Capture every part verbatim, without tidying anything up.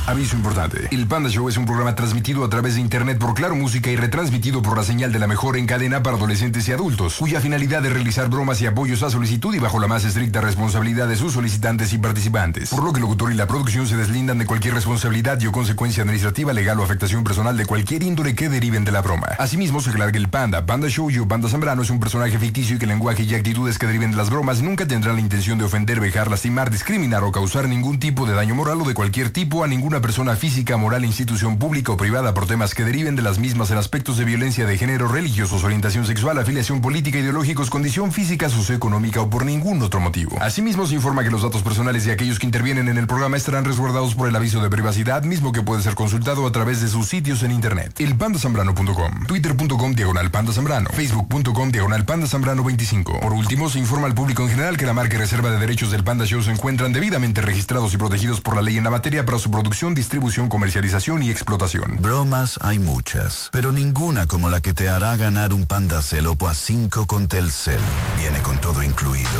Aviso importante. El Panda Show es un programa transmitido a través de internet por Claro Música y retransmitido por la señal de la mejor en cadena para adolescentes y adultos, cuya finalidad es realizar bromas y apoyos a solicitud y bajo la más estricta responsabilidad de sus solicitantes y participantes. Por lo que el locutor y la producción se deslindan de cualquier responsabilidad y o consecuencia administrativa, legal o afectación personal de cualquier índole que deriven de la broma. Asimismo, se aclara que el Panda, Panda Show y o Panda Zambrano es un personaje ficticio y que el lenguaje y actitudes que deriven de las bromas nunca tendrán la intención de ofender, vejar, lastimar, discriminar o causar ningún tipo de daño moral o de cualquier tipo a ninguna persona física, moral, institución pública o privada por temas que deriven de las mismas en aspectos de violencia de género, religiosos, orientación sexual, afiliación política, ideológicos, condición física, socioeconómica o por ningún otro motivo. Asimismo, se informa que los datos personales de aquellos que intervienen en el programa estarán resguardados por el aviso de privacidad, mismo que puede ser consultado a través de sus sitios en internet. El panda zambrano punto com, twitter punto com diagonal panda zambrano, facebook punto com diagonal panda zambrano veinticinco. Por último, se informa al público en general que la marca y reserva de derechos del Panda Show se encuentran debidamente registrados y protegidos por la ley en la materia para su producción, distribución, comercialización y explotación. Bromas hay muchas, pero ninguna como la que te hará ganar un Pandacel Oppo A cinco con Telcel. Viene con todo incluido.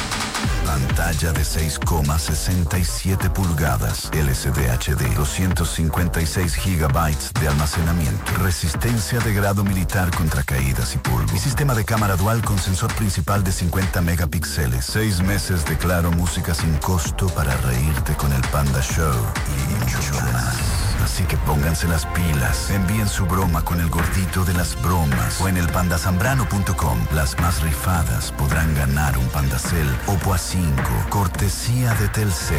Pantalla de seis coma sesenta y siete pulgadas, L C D H D, doscientos cincuenta y seis gigabytes de almacenamiento, resistencia de grado militar contra caídas y polvo, y sistema de cámara dual con sensor principal de cincuenta megapíxeles, seis meses de Claro Música sin costo para reírte con el Panda Show y mucho más. Así que pónganse las pilas, envíen su broma con el gordito de las bromas o en el panda zambrano punto com. Las más rifadas podrán ganar un Pandacel Oppo A cinco, cortesía de Telcel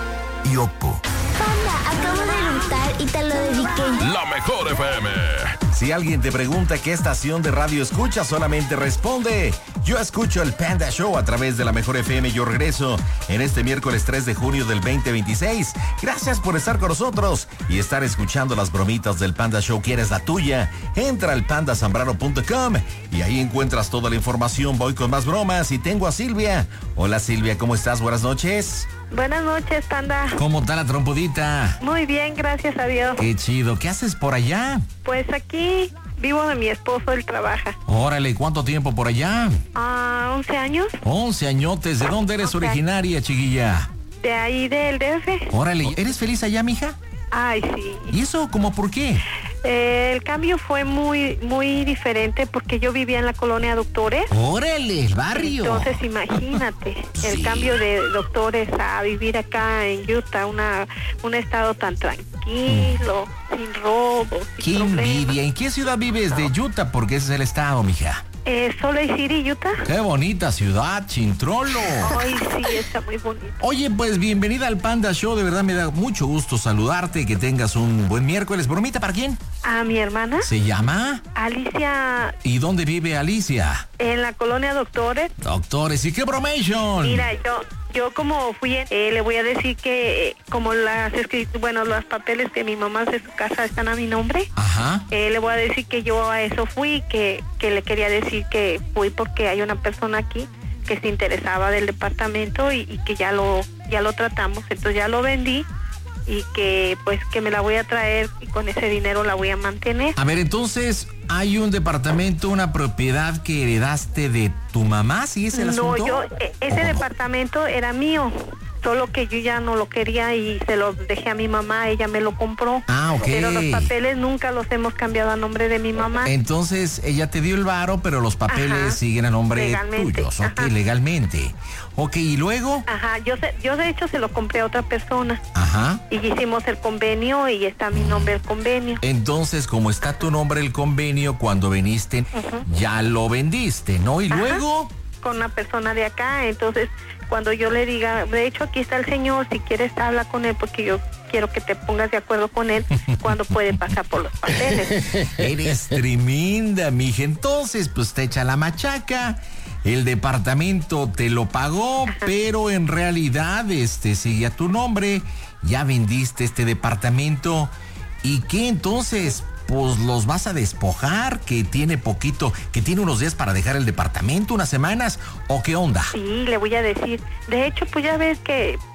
y Oppo. Panda, acabo de lutar y te lo dediqué. La mejor F M. Si alguien te pregunta qué estación de radio escucha, solamente responde: yo escucho el Panda Show a través de la mejor F M. Yo regreso en este miércoles tres de junio del veinte veintiséis. Gracias por estar con nosotros y estar escuchando las bromitas del Panda Show. ¿Quieres la tuya? Entra al panda zambrano punto com y ahí encuentras toda la información. Voy con más bromas y tengo a Silvia. Hola Silvia, ¿cómo estás? Buenas noches. Buenas noches, Panda. ¿Cómo está la trompudita? Muy bien, gracias a Dios. Qué chido. ¿Qué haces por allá? Pues aquí vivo de mi esposo, él trabaja. Órale, ¿cuánto tiempo por allá? Ah, once años. once añotes. ¿De dónde eres Okay. originaria, chiquilla? De ahí del D F. Órale, ¿eres feliz allá, mija? Ay, sí. ¿Y eso cómo por qué? Eh, el cambio fue muy muy diferente porque yo vivía en la colonia Doctores. Órale, el barrio. Entonces imagínate el Sí. cambio de Doctores a vivir acá en Utah, una un estado tan tranquilo, mm. sin robos, Qué sin problemas. envidia. ¿En qué ciudad vives de Utah? Porque ese es el estado, mija. Eh, Salt Lake City, Utah. Qué bonita ciudad, Chintrolo. Ay, sí, está muy bonito. Oye, pues bienvenida al Panda Show. De verdad me da mucho gusto saludarte. Que tengas un buen miércoles. ¿Bromita para quién? A mi hermana. ¿Se llama? Alicia. ¿Y dónde vive Alicia? En la colonia Doctores. Doctores, ¿y qué bromation? Mira, yo yo como fui, eh, le voy a decir que eh, como las escrit bueno, los papeles de mi mamá de su casa están a mi nombre. Ajá. Eh, le voy a decir que yo a eso fui, que, que le quería decir que fui porque hay una persona aquí que se interesaba del departamento y, y que ya lo ya lo tratamos, entonces ya lo vendí. Y que pues que me la voy a traer y con ese dinero la voy a mantener. A ver, entonces, ¿hay un departamento, una propiedad que heredaste de tu mamá? ¿Sí es el asunto? No, yo, ese ¿Cómo? departamento era mío, solo que yo ya no lo quería y se lo dejé a mi mamá, ella me lo compró. Ah, ok. Pero los papeles nunca los hemos cambiado a nombre de mi mamá. Entonces, ella te dio el varo, pero los papeles Ajá. siguen a nombre Legalmente. tuyos, ok, Ajá. legalmente. Ok, ¿y luego? Ajá, yo, se, yo de hecho se lo compré a otra persona. Ajá. Y hicimos el convenio y está mi nombre el convenio. Entonces, como está tu nombre el convenio, cuando viniste, Ujú. ya lo vendiste, ¿no? Y Ajá. luego... Con una persona de acá, entonces cuando yo le diga, de hecho aquí está el señor, si quieres habla con él porque yo quiero que te pongas de acuerdo con él cuando puede pasar por los papeles. Eres tremenda, mija. Entonces, pues te echa la machaca. El departamento te lo pagó, Ajá. pero en realidad este sigue a tu nombre. Ya vendiste este departamento. ¿Y qué entonces? Pues los vas a despojar, que tiene poquito, que tiene unos días para dejar el departamento, unas semanas, ¿o qué onda? Sí, le voy a decir. De hecho, pues ya ves que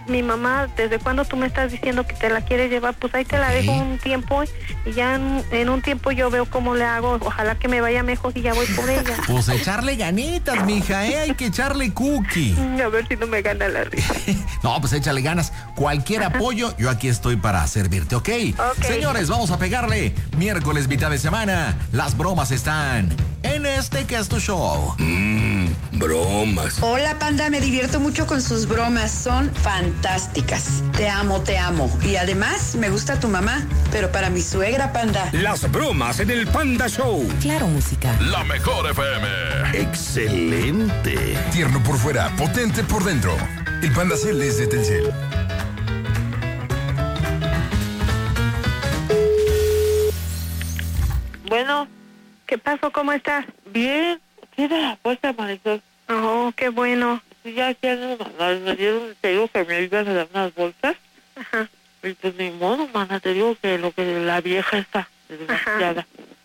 mi mamá, ¿desde cuándo tú me estás diciendo que te la quieres llevar? Pues ahí te la dejo ¿Sí? un tiempo y ya en, en un tiempo yo veo cómo le hago. Ojalá que me vaya mejor y ya voy por ella. Pues echarle ganitas, mija, ¿eh? Hay que echarle cookie. A ver si no me gana la risa. No, pues échale ganas. Cualquier apoyo, yo aquí estoy para servirte, ¿ok? Ok. Señores, vamos a pegarle. Miércoles, mitad de semana. Las bromas están en este que es tu show. Mmm, bromas. Hola, Panda, me divierto mucho con sus bromas, son fantásticas. Te amo, te amo. Y además, me gusta tu mamá, pero para mi suegra, Panda. Las bromas en el Panda Show. Claro, música. La mejor F M. Excelente. Tierno por fuera, potente por dentro. El Panda Cel es de Telcel. Bueno, ¿qué pasó? ¿Cómo estás? Bien, tiene la puerta, Marisol. Oh, qué bueno. Sí, ya quieren mandar, me dieron, te digo que me iban a dar unas bolsas. Ajá. Y pues ni modo, mana, te digo que lo que la vieja está, desgraciada.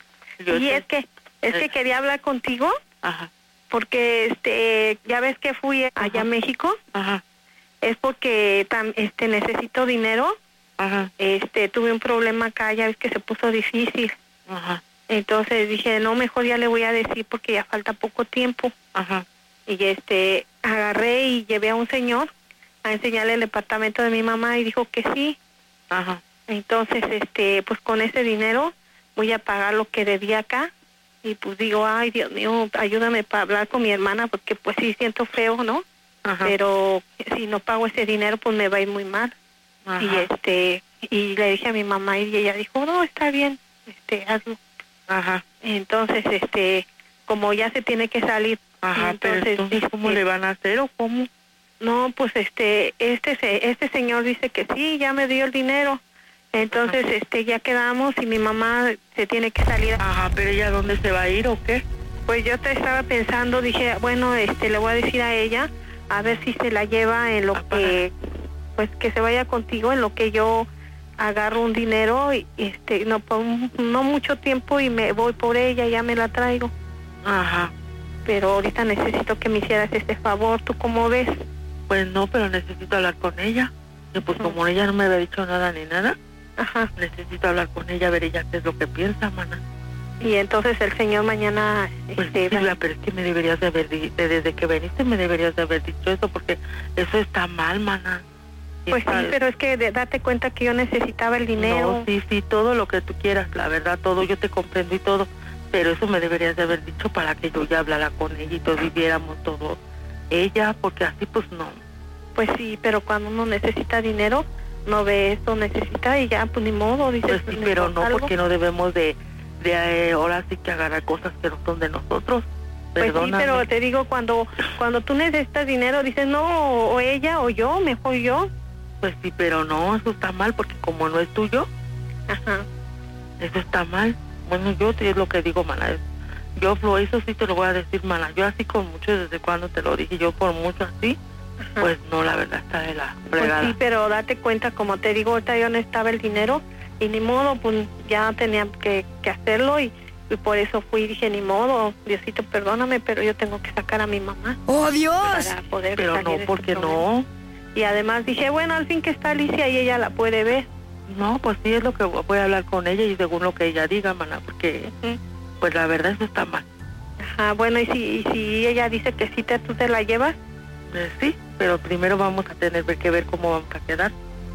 Yo Y sé- es que, es que eh. quería hablar contigo Ajá, porque, este, ya ves que fui allá Ajá. a México. ajá, Es porque, tam, este, necesito dinero. ajá, Este, tuve un problema acá, ya ves que se puso difícil. ajá, Entonces dije, no, mejor ya le voy a decir porque ya falta poco tiempo. ajá, Y este, agarré y llevé a un señor a enseñarle el departamento de mi mamá y dijo que sí. ajá. Entonces, este, pues con ese dinero voy a pagar lo que debía acá. Y pues digo, ay, Dios mío, ayúdame para hablar con mi hermana porque pues sí siento feo, ¿no? Ajá. Pero si no pago ese dinero, pues me va a ir muy mal. Ajá. Y este, y le dije a mi mamá y ella dijo, no, está bien, este, hazlo. Ajá, Entonces, este, como ya se tiene que salir. ajá, pero entonces, ¿cómo este, le van a hacer o cómo? No, pues este, este, se- este señor dice que sí, ya me dio el dinero. Entonces, este, ya quedamos y mi mamá se tiene que salir. Ajá, pero ella, ¿dónde se va a ir o qué? Pues yo te estaba pensando, dije, bueno, este, le voy a decir a ella, a ver si se la lleva en lo Ah, que, pues que se vaya contigo, en lo que yo agarro un dinero y, este, no, por un- no mucho tiempo y me voy por ella, ya me la traigo. Ajá, Pero ahorita necesito que me hicieras este favor, ¿tú cómo ves? pues no, pero necesito hablar con ella. Y pues como ella no me había dicho nada ni nada, Ajá. necesito hablar con ella, a ver ella qué es lo que piensa, mana. Y entonces el señor mañana, Pues este, sí, Silvia, pero es que me deberías de haber dicho, desde que veniste me deberías de haber dicho eso, porque eso está mal, mana. pues sí, Está- pero es que de- date cuenta que yo necesitaba el dinero. No, sí, sí, todo lo que tú quieras, la verdad, todo, yo te comprendo y todo, pero eso me deberías de haber dicho para que yo ya hablara con ella y todos viviéramos todo ella, porque así pues no. Pues sí, pero cuando uno necesita dinero, no ve esto, necesita y ya, pues ni modo, dices. Pues sí, ni pero modo, no, algo. porque no debemos de, de eh, ahora sí que agarrar cosas que no son de nosotros. Pues sí, Perdóname. pero te digo, cuando cuando tú necesitas dinero, dices, no, o ella o yo, mejor yo. Pues sí, pero no, eso está mal, porque como no es tuyo, Ajá. eso está mal. Bueno, yo te es lo que digo, mana. es- Yo lo eso sí te lo voy a decir, mana. Yo así con mucho, desde cuando te lo dije, yo por mucho así, Ajá. pues no, la verdad está de la Pues fregada. sí, pero date cuenta, como te digo, ahorita yo necesitaba el dinero y ni modo, pues ya tenía que, que hacerlo y, y por eso fui y dije, ni modo, Diosito, perdóname, pero yo tengo que sacar a mi mamá ¡Oh, Dios! para poder Pero salir no, de este porque problema. no. Y además dije, bueno, al fin que está Alicia y ella la puede ver. No, pues sí, es lo que voy a hablar con ella y según lo que ella diga, mana, porque Ujú. pues la verdad eso está mal. Ajá, bueno, y si, y si ella dice que sí, te, tú te la llevas. Eh, sí, pero primero vamos a tener que ver cómo vamos a quedar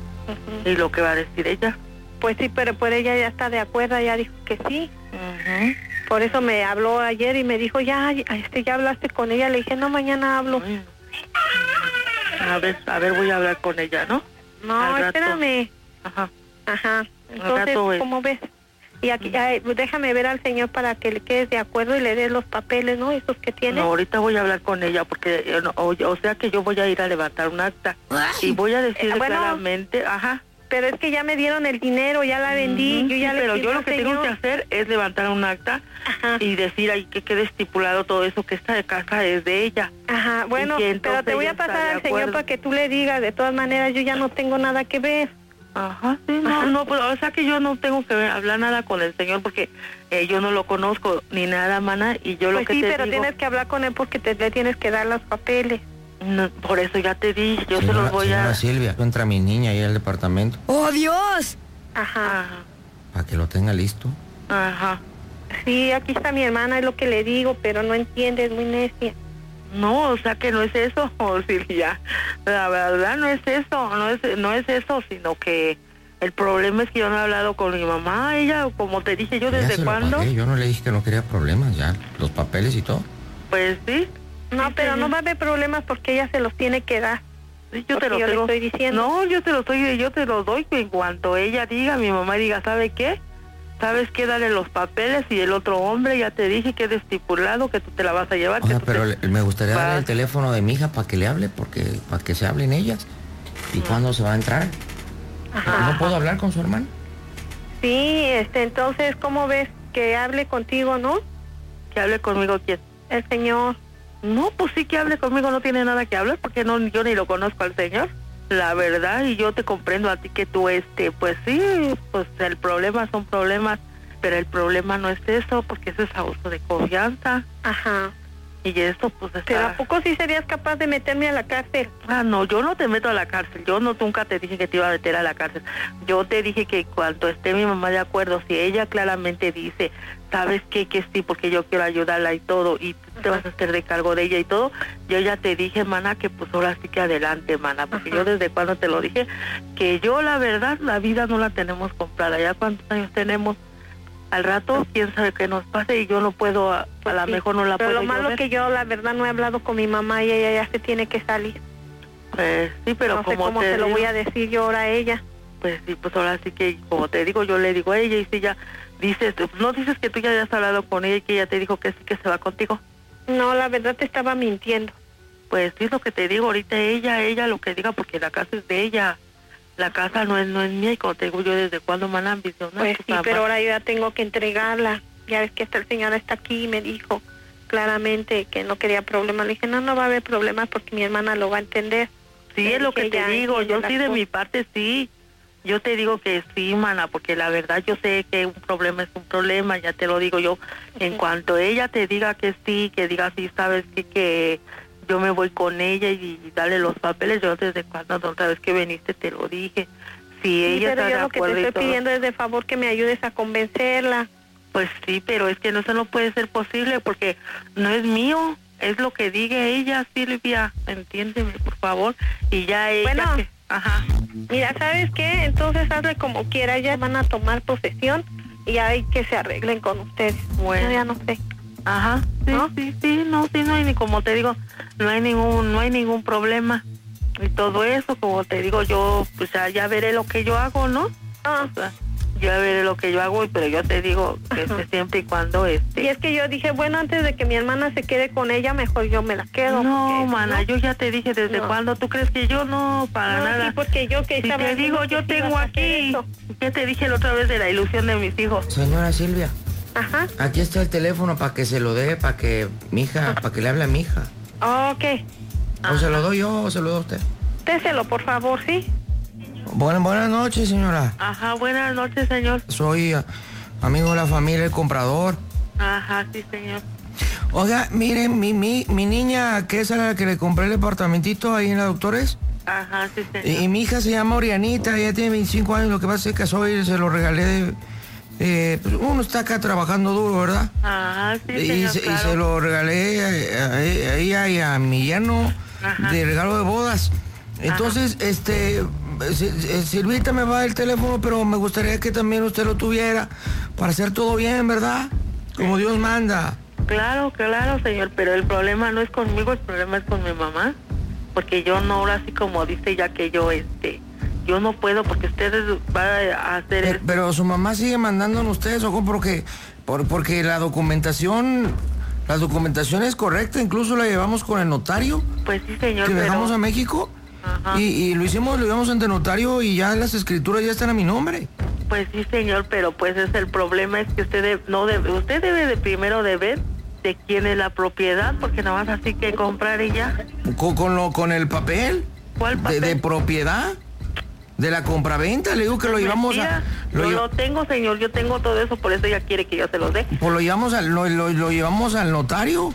Ujú. y lo que va a decir ella. Pues sí, pero por ella ya está de acuerdo, ya dijo que sí. Ujú. Por eso me habló ayer y me dijo, ya, este, ya hablaste con ella. Le dije, no, mañana hablo. Ay, no. A ver, a ver, voy a hablar con ella, ¿no? No, Al rato. espérame. Ajá. Ajá. Entonces, rato, eh. ¿cómo ves? Y aquí, ay, pues déjame ver al señor para que le quedes de acuerdo y le des los papeles, ¿no? Esos que tiene. No, ahorita voy a hablar con ella porque, eh, no, o, o sea que yo voy a ir a levantar un acta y voy a decirle Eh, bueno. claramente, ajá. Pero es que ya me dieron el dinero, ya la vendí, Ujú, yo ya sí, le pero pedí yo al lo que tengo señor. que hacer es levantar un acta Ajá. y decir ahí que quede estipulado todo eso, que esta de casa es de ella. Ajá, bueno, Y que entonces pero te voy a ella está pasar de al señor acuerdo. para que tú le digas, de todas maneras yo ya no tengo nada que ver. Ajá, sí, no, Ajá. no, pues, o sea que yo no tengo que ver- hablar nada con el señor porque eh, yo no lo conozco ni nada, mana, y yo lo Pues que sí, te pero digo... tienes que hablar con él porque te, le tienes que dar los papeles. No, por eso ya te dije, yo señora, se los voy señora a... Silvia, entra mi niña ahí al departamento. ¡Oh, Dios! Ajá. Ajá. Para que lo tenga listo. Ajá. Sí, aquí está mi hermana, es lo que le digo, pero no entiende, es muy necia. No, o sea que no es eso, Silvia. La verdad no es eso, no es, no es eso, sino que el problema es que yo no he hablado con mi mamá. Ella, como te dije yo, Ya ¿desde se lo cuándo? pagué, yo no le dije que no quería problemas, ya. Los papeles y todo. Pues sí. No, Sí, pero sí. no va a haber problemas porque ella se los tiene que dar. Sí, yo te Porque lo yo le tengo. estoy diciendo. No, yo te lo estoy, yo te lo doy en cuanto ella diga, mi mamá diga, ¿sabe qué? ¿Sabes qué? Dale los papeles y el otro hombre, ya te dije que es estipulado, que tú te la vas a llevar. Oiga, que tú pero te... le- me gustaría vas- darle el teléfono de mi hija para que le hable, porque para que se hablen ellas. ¿Y cuándo se va a entrar? Ajá. ¿No puedo hablar con su hermano? Sí, este, entonces, ¿cómo ves que hable contigo, no? Que hable conmigo, ¿quién? El señor. No, pues sí que hable conmigo, no tiene nada que hablar, porque no, yo ni lo conozco al señor. La verdad, y yo te comprendo a ti que tú, este, pues sí, pues el problema son problemas, pero el problema no es eso, porque eso es abuso de confianza. Ajá. Y esto, pues está... Pero ¿a poco sí serías capaz de meterme a la cárcel? Ah, no, yo no te meto a la cárcel, yo no nunca te dije que te iba a meter a la cárcel. Yo te dije que cuando esté mi mamá de acuerdo, si ella claramente dice, ¿sabes qué? Que sí, porque yo quiero ayudarla y todo, y tú te vas a hacer de cargo de ella y todo, yo ya te dije, mana, que pues ahora sí que adelante, mana, porque Ajá. yo desde cuando te lo dije, que yo la verdad, la vida no la tenemos comprada, ya cuántos años tenemos, al rato, quién sabe qué nos pase y yo no puedo, a, a lo Sí, mejor no la pero puedo lo yo malo ver. que yo, la verdad, no he hablado con mi mamá y ella ya se tiene que salir. Pues sí, pero no sé como cómo te se lo digo, voy a decir yo ahora a ella. pues sí, pues ahora sí que, como te digo, yo le digo a ella y si ella dices, no dices que tú ya hayas hablado con ella y que ella te dijo que sí, que se va contigo. No, la verdad te estaba mintiendo. Pues sí, es lo que te digo ahorita, ella, ella lo que diga, porque la casa es de ella. La casa no es no es mía y como te digo yo, ¿desde cuándo me han ambicionado? Pues sí, pero ahora yo ya tengo que entregarla. Ya ves que esta señora está aquí y me dijo claramente que no quería problemas. Le dije, no, no va a haber problemas porque mi hermana lo va a entender. Sí, Le es lo dije, que te ya digo, entiende yo las sí de cosas. mi parte sí. Yo te digo que sí, mana, porque la verdad yo sé que un problema es un problema, ya te lo digo yo. En cuanto ella te diga que sí, que diga sí, sabes que que yo me voy con ella y, y dale los papeles, yo desde cuando otra vez que viniste te lo dije. Si Sí, ella pero está yo de lo que te acuerdo y estoy todo. pidiendo es de favor que me ayudes a convencerla. Pues sí, pero es que no, eso no puede ser posible porque no es mío, es lo que diga ella, Silvia, entiéndeme, por favor. Y ya ella Bueno. que- ajá. Mira, ¿sabes qué? Entonces hazle como quiera, ya van a tomar posesión y ya hay que se arreglen con ustedes. Bueno. Yo ya no sé. Ajá, sí, ¿No? sí, sí, no, sí, no hay ni, como te digo, no hay ningún, no hay ningún problema. Y todo eso, como te digo, yo, pues ya, ya veré lo que yo hago, ¿no? Ah. O sea, ya veré lo que yo hago, pero yo te digo que este, siempre y cuando este... Y es que yo dije, bueno, antes de que mi hermana se quede con ella, mejor yo me la quedo. No, porque, mana, ¿no? yo ya te dije desde No. cuándo, ¿tú crees que yo no, para No, nada? sí, porque yo que Si estaba te digo, haciendo yo que sí tengo ibas a hacer aquí, eso. ya te dije la otra vez de la ilusión de mis hijos. Señora Silvia, Ajá. aquí está el teléfono para que se lo dé, para que mi hija, para que le hable a mi hija. Ok. O se lo doy yo o se lo doy a usted. Déselo, por favor, ¿sí? Buenas, buenas noches, señora. Ajá, buenas noches, señor. Soy ah, amigo de la familia El Comprador. Ajá, sí, señor. Oiga, miren, mi, mi, mi niña, que es a la que le compré el departamentito ahí en la Doctores, Ajá, sí, señor. y, y mi hija se llama Orianita, ella tiene veinticinco años, lo que pasa es que soy, se lo regalé de... eh, pues uno está acá trabajando duro, ¿verdad? Ajá, sí, Y señor, se, y claro. se lo regalé a, a- a ella y a mi yerno Ajá. de regalo de bodas. Entonces, este, Si- si- Silvita me va el teléfono, pero me gustaría que también usted lo tuviera para hacer todo bien, ¿verdad? Como Dios manda. Claro, claro, señor, pero el problema no es conmigo, el problema es con mi mamá, porque yo no, ahora sí como dice ya que yo, este, yo no puedo porque ustedes van a hacer Pero, esto. pero su mamá sigue mandándonos ustedes, ¿o cómo? Porque, por, porque la documentación, la documentación es correcta, incluso la llevamos con el notario. Pues sí, señor, Que pero... viajamos a México. Ajá. Y, y lo hicimos, lo llevamos ante notario y ya las escrituras ya están a mi nombre. Pues sí, señor, pero pues es el problema es que usted debe, no debe, usted debe de primero de ver de quién es la propiedad, porque nada más así que comprar y ya. Con, con, lo, con el papel. ¿Cuál De, papel? de propiedad. De la compraventa. Le digo que lo llevamos a... Mentira. Lo, Yo lle- lo tengo, señor, yo tengo todo eso, por eso ella quiere que yo se los dé. pues lo llevamos al, lo, lo- lo llevamos al notario.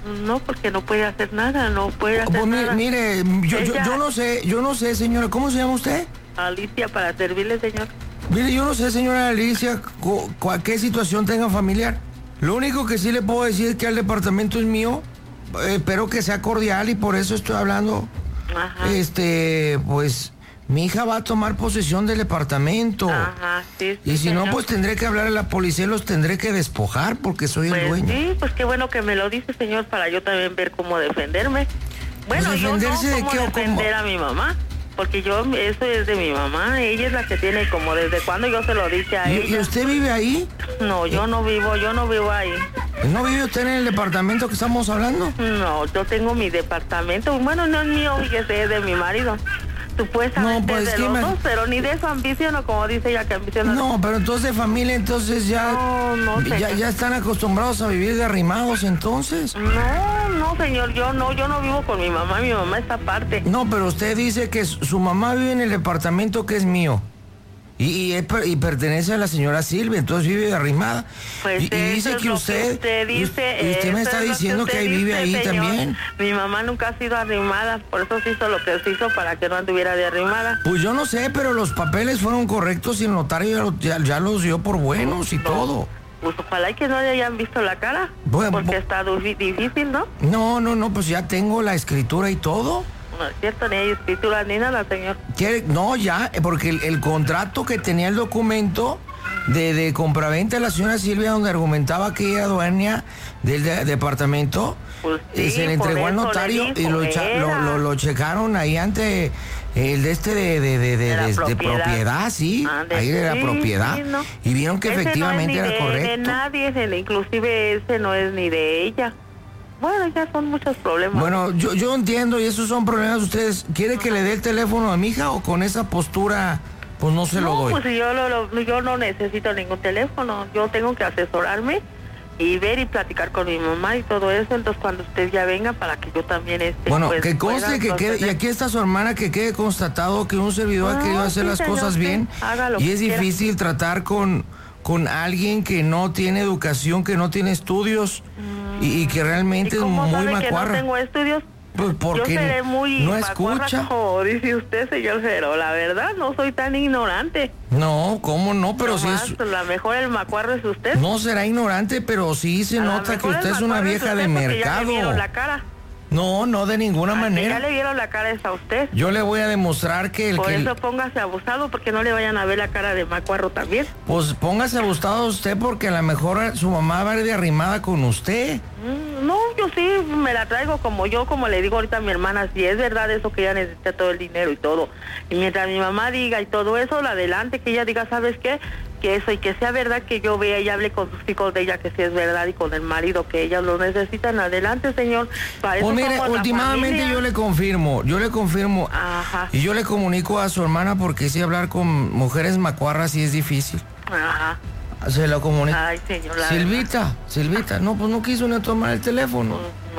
No, porque no puede hacer nada, no puede hacer Pues, mi- nada. mire, yo, yo, Ella- yo no sé, yo no sé, señora, ¿cómo se llama usted? Alicia, para servirle, señor. Mire, yo no sé, señora Alicia, cu- cu- qué situación tenga familiar. Lo único que sí le puedo decir es que el departamento es mío. Eh, espero que sea cordial y por eso estoy hablando. Ajá. Este, pues, mi hija va a tomar posesión del departamento. Ajá, sí, sí, Y si no, señor. pues tendré que hablar a la policía y los tendré que despojar porque soy el Pues dueño. sí, pues qué bueno que me lo dice, señor, para yo también ver cómo defenderme. Bueno, Pues, yo no ¿defenderse de cómo qué o cómo? defender a mi mamá, porque yo, eso es de mi mamá, ella es la que tiene como desde cuando yo se lo dije a ¿Y, ella. y usted vive ahí? No, yo no vivo, yo no vivo ahí. ¿No vive usted en el departamento que estamos hablando? No, yo tengo mi departamento, bueno, no es mío, fíjese, es de mi marido. Supuestamente No, pues, de ¿qué los me- dos, pero ni de eso ambiciono, como dice ella que ambiciona. No, pero entonces de familia, entonces ya, No, no, ya, señor. ya están acostumbrados a vivir de arrimados, entonces. No, no, señor, yo no, yo no vivo con mi mamá, mi mamá está aparte. No, pero usted dice que su su mamá vive en el departamento que es mío. Y, y, es per- y pertenece a la señora Silvia, entonces vive de arrimada. Pues y, y eso dice es que lo usted, usted dice, y usted me eso está es lo diciendo que, usted ahí vive dice, ahí señor. también. Mi mamá nunca ha sido arrimada, por eso se hizo lo que se hizo para que no anduviera de arrimada. Pues yo no sé, pero los papeles fueron correctos y el notario ya, lo- ya- ya los dio por buenos y todo. Pues ojalá y que no le hayan visto la cara, Bueno, porque bo- está du- difícil, ¿no? No, no, no, pues ya tengo la escritura y todo. No es cierto, ni hay escritura ni nada, señor. ¿Quiere? No, ya, eh, porque el, el contrato que tenía el documento de, de compraventa de la señora Silvia, donde argumentaba que era dueña del de- departamento, Pues eh, sí, se le por entregó al eso le notario y dijo, lo, echa- lo, era. lo- lo checaron ahí ante el de este de, de, de, de- De la de- de propiedad. propiedad, sí, Ande, ahí de la sí, propiedad. sí, no. Y vieron que Ese efectivamente no es ni era de, correcto. de nadie, ese- inclusive ese no es ni de ella. Bueno, ya son muchos problemas. Bueno, yo, yo entiendo y esos son problemas de ustedes. ¿Quiere que le dé el teléfono a mi hija o con esa postura pues no se lo no, doy? pues yo, lo- lo- yo no necesito ningún teléfono, yo tengo que asesorarme y ver y platicar con mi mamá y todo eso, entonces cuando usted ya venga para que yo también esté. Bueno, pues, que conste pueda que quede, y proceder. aquí está su hermana, que quede constatado que un servidor ha No, querido hacer sí, las señor, cosas sí, bien haga lo y que es quiera. difícil tratar con, con alguien que no tiene educación, que no tiene estudios y, y que realmente ¿Y es cómo muy sabe que no macuarra. tengo estudios? Pues porque yo seré muy no macuarra, escucha. como dice usted, señor, pero la verdad no soy tan ignorante. No, ¿cómo no? Pero sí Nomás, es... la mejor el macuarro es usted. No será ignorante, pero sí se A lo nota que mejor el usted es una macuarro vieja de usted porque Ya le vieron mercado. la cara. No, no, de ninguna Al que manera. Ya le vieron la cara es a usted. Yo le voy a demostrar que el Por que... eso póngase abusado, porque no le vayan a ver la cara de macuarro también. Pues póngase abustado usted porque a lo mejor su mamá va a ir de arrimada con usted. Mm, No, yo sí me la traigo como yo, como le digo ahorita a mi hermana, si es verdad eso que ella necesita todo el dinero y todo. Y mientras mi mamá diga y todo eso, la adelante, que ella diga, ¿sabes qué? Que eso y que sea verdad, que yo vea y hable con sus hijos de ella, que sí es verdad, y con el marido, que ellas lo necesitan. Adelante, señor. Para eso Pues mire, somos la últimamente familia. yo le confirmo, yo le confirmo. Ajá. Y yo le comunico a su hermana porque sí hablar con mujeres macuarras sí es difícil. Ajá. Se lo comunico. Ay, señor. la Silvita, Silvita, no, pues no quiso ni tomar el teléfono.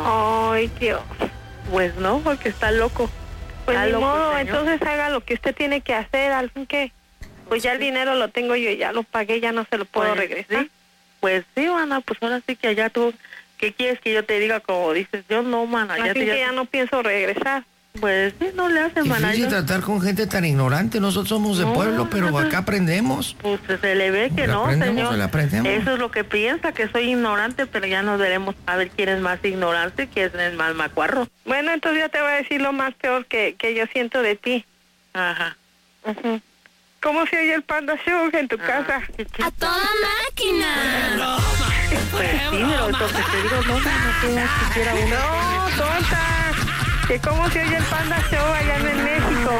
Ay, Dios. Pues no, porque está loco. Pues Está ni loco, modo, señor. entonces haga lo que usted tiene que hacer, al fin que... Pues ya el dinero lo tengo yo, ya lo pagué, ya no se lo puedo Pues regresar. sí. Pues sí, mana, pues ahora sí que allá tú, ¿qué quieres que yo te diga? Como dices, yo no, mana, Así ya te que ya no pienso regresar. Pues sí, no le hace, mana. Difícil yo- tratar con gente tan ignorante. Nosotros somos de No, pueblo, pero no, acá aprendemos. Pues se le ve que Le no, aprendemos, señor. se le aprendemos. Eso es lo que piensa, que soy ignorante, pero ya nos veremos a ver quién es más ignorante, quién es el más macuarro. Bueno, entonces yo te voy a decir lo más peor que, que yo siento de ti. Ajá. Ujú. ¿Cómo se oye el Panda Show en tu casa? ¡A toda máquina! Pues sí, pero eso que te digo, no, no tengo siquiera uno. No, tonta. ¿Que cómo se oye el Panda Show allá en México?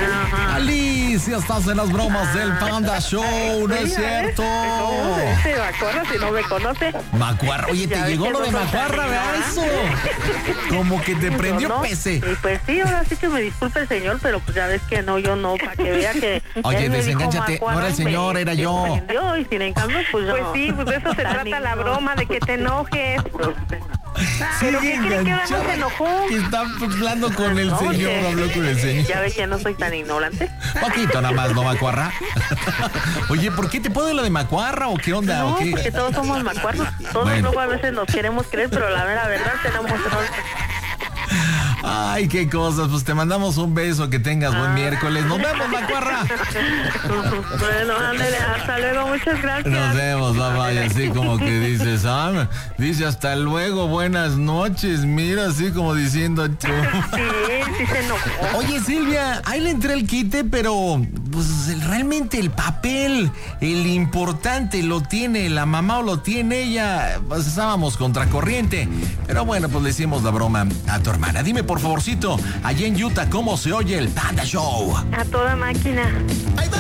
Alicia, estás en las bromas del Panda Show, ¿no es cierto? ¿Cómo se dice macuarro si no me conoce? Macuarra, oye, Ya te ves llegó que lo de no soy tan Macuarra, ¿verdad? Eso. ignorante. Como que te prendió ¿No? pese. Y pues sí, ahora sí que me disculpe el señor, pero pues ya ves que no, yo no, para que vea que... Oye, él me dijo desengánchate, no macuarro era el y me- señor, era me yo. ofendió, y sin en cambio, pues, Pues no. sí, pues de eso se Tan trata la ignorante. broma, de que te enojes. ¿Pero Sigue qué cree que ahora se enojó? Que está hablando con el No, señor, que- habló con el señor. Ya ve que no soy tan ignorante. Poquito nada más, ¿no, Macuarra? Oye, ¿por qué te pone lo de Macuarra o qué onda? No, ¿O qué? porque todos somos macuarros. Todos Bueno. luego a veces nos queremos creer, pero la vera verdad tenemos errores. Ay, qué cosas. Pues te mandamos un beso, que tengas buen miércoles. Nos vemos, Macuarra. Bueno, ándale, hasta luego, muchas gracias. Nos vemos, bye bye. Así como que dices, ah, dice hasta luego, buenas noches. Mira, así como diciendo. Sí, sí se enojó. Oye, Silvia, ahí le entré el quite, pero pues el- realmente el papel, el importante lo tiene la mamá o lo tiene ella. Pues estábamos contracorriente. Pero bueno, pues le hicimos la broma a tu hermana. Dime, por favorcito, allá en Utah, ¿cómo se oye el Panda Show? A toda máquina.